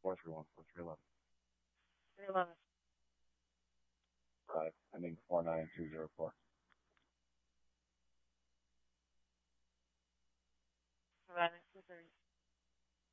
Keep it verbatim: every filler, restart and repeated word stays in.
four three one four three eleven. three eleven. Five. Ending four nine two zero four. Five nine two thirty.